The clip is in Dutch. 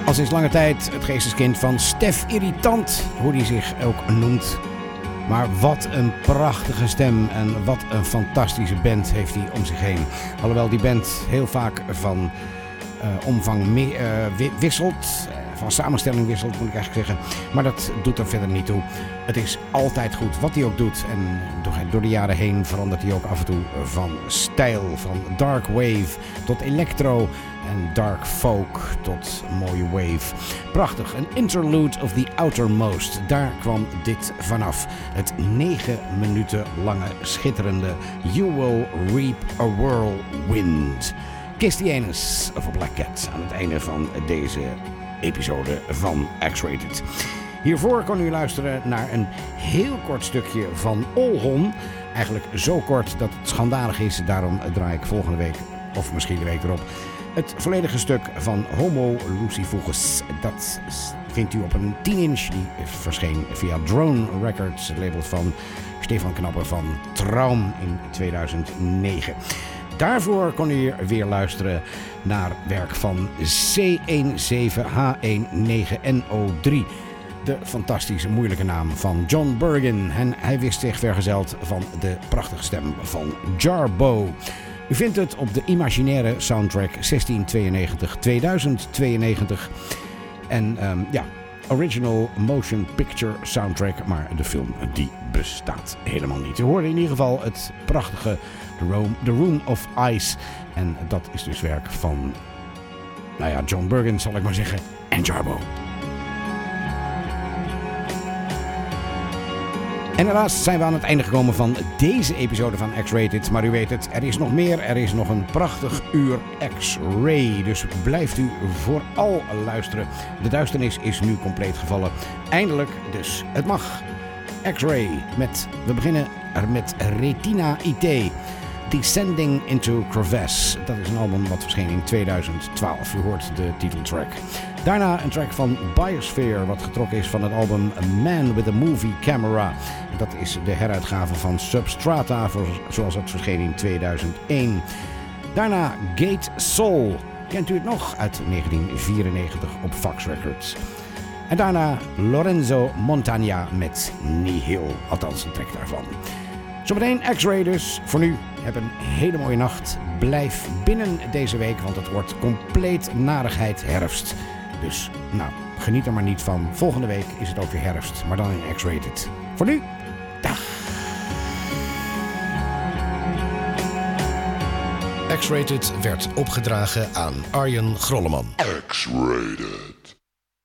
Al sinds lange tijd het geesteskind van Stef Irritant, hoe hij zich ook noemt. Maar wat een prachtige stem en wat een fantastische band heeft hij om zich heen. Alhoewel die band heel vaak van omvang wisselt, van samenstelling wisselt moet ik eigenlijk zeggen. Maar dat doet er verder niet toe. Het is altijd goed wat hij ook doet. En door de jaren heen verandert hij ook af en toe van stijl. Van dark wave tot electro en dark folk tot mooie wave. Prachtig, een interlude of the outermost. Daar kwam dit vanaf. Het 9 minuten lange schitterende You Will Reap a Whirlwind. Kiss the Anus of a Black Cat aan het einde van deze episode van X-Rated. Hiervoor kon u luisteren naar een heel kort stukje van Olhon. Eigenlijk zo kort dat het schandalig is. Daarom draai ik volgende week, of misschien de week erop, het volledige stuk van Homo Lucifugus. Dat vindt u op een 10-inch. Die verscheen via Drone Records, het label van Stefan Knappe van Traum in 2009. Daarvoor kon u weer luisteren naar werk van C17H19NO3. De fantastische moeilijke naam van John Bergen. En hij wist zich vergezeld van de prachtige stem van Jarbo. U vindt het op de imaginaire soundtrack 1692-2092. En original motion picture soundtrack. Maar de film die bestaat helemaal niet. U hoorde in ieder geval het prachtige The Room of Ice. En dat is dus werk van John Bergen zal ik maar zeggen. En Jarbo. En helaas zijn we aan het einde gekomen van deze episode van X-Rated. Maar u weet het, er is nog meer. Er is nog een prachtig uur X-Ray. Dus blijft u vooral luisteren. De duisternis is nu compleet gevallen. Eindelijk dus. Het mag. X-Ray. We beginnen met Retina IT. Descending into Crevasse. Dat is een album wat verscheen in 2012. U hoort de titeltrack. Daarna een track van Biosphere, wat getrokken is van het album A Man with a Movie Camera. Dat is de heruitgave van Substrata, zoals het verscheen in 2001. Daarna Gate Soul. Kent u het nog? Uit 1994 op Fox Records. En daarna Lorenzo Montagna met Nihil. Althans een track daarvan. Zometeen X-Ray dus. Voor nu, heb een hele mooie nacht. Blijf binnen deze week, want het wordt compleet narigheid herfst. Dus, geniet er maar niet van. Volgende week is het ook weer herfst, maar dan in X-Rated. Voor nu, dag! X-Rated werd opgedragen aan Arjen Grolleman. X-Rated.